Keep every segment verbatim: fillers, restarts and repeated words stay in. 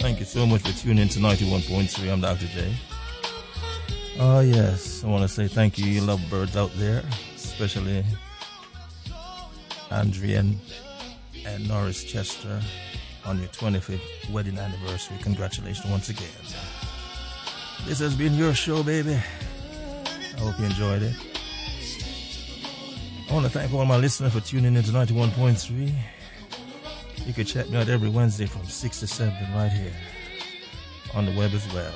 Thank you so much for tuning in to ninety-one point three. I'm Doctor J. Oh, yes. I want to say thank you, you lovebirds out there, especially Andrea and, and Norris Chester on your twenty-fifth wedding anniversary. Congratulations once again. This has been your show, baby. I hope you enjoyed it. I want to thank all my listeners for tuning in to ninety-one point three. You can check me out every Wednesday from six to seven right here on the web as well.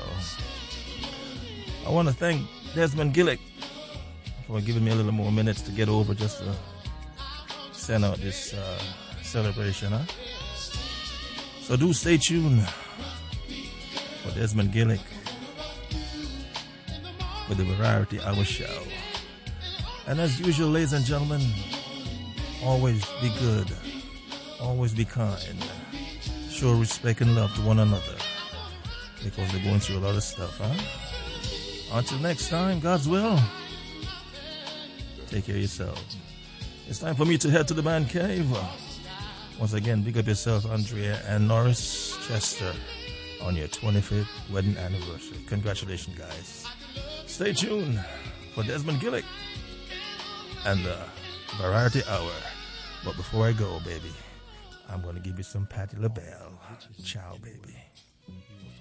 I want to thank Desmond Gillick for giving me a little more minutes to get over just to send out this uh, celebration. Huh? So do stay tuned for Desmond Gillick with the Variety Hour Show. And as usual, ladies and gentlemen, always be good. Always be kind. Show respect and love to one another. Because they're going through a lot of stuff, huh? Until next time, God's will. Take care of yourself. It's time for me to head to the man cave. Once again, big up yourself, Andrea and Norris Chester, on your twenty-fifth wedding anniversary. Congratulations, guys. Stay tuned for Desmond Gillick and the Variety Hour. But before I go, baby, I'm going to give you some Patti LaBelle. Ciao, baby.